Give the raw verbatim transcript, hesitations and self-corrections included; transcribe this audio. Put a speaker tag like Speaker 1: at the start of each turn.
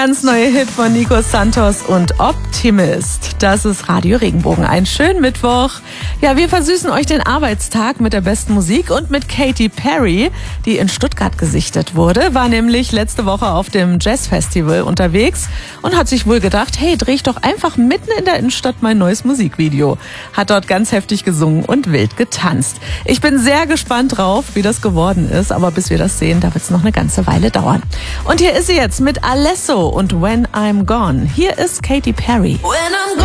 Speaker 1: Ganz neue Hit von Nico Santos und Optimist. Das ist Radio Regenbogen. Einen schönen Mittwoch. Ja, wir versüßen euch den Arbeitstag mit der besten Musik und mit Katy Perry, die in Stuttgart gesichtet wurde. War nämlich letzte Woche auf dem Jazzfestival unterwegs und hat sich wohl gedacht, hey, dreh ich doch einfach mitten in der Innenstadt mein neues Musikvideo. Hat dort ganz heftig gesungen und wild getanzt. Ich bin sehr gespannt drauf, wie das geworden ist. Aber bis wir das sehen, da wird es noch eine ganze Weile dauern. Und hier ist sie jetzt mit Alesso und When I'm Gone. Hier ist Katy Perry.